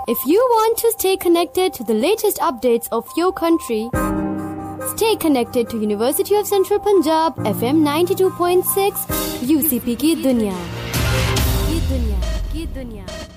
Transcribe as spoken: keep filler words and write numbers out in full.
If you want to stay connected to the latest updates of your country, stay connected to University of Central Punjab F M ninety-two point six U C P की दुनिया की दुनिया की दुनिया